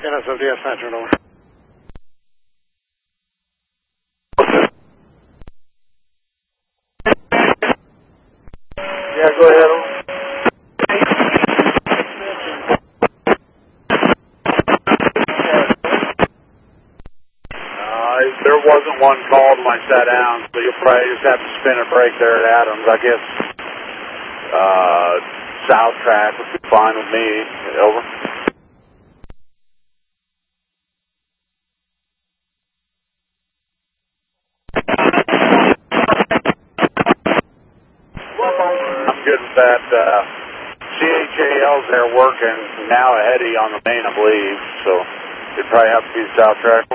NSODS Metro, over. Yeah, go ahead. There wasn't one called when I sat down, so you'll probably just have to spin a break there at Adams. I guess South Track would be fine with me. Over. I'm good with that. CHAL's there working now ahead of you on the main, I believe, so you'd probably have to be South Track.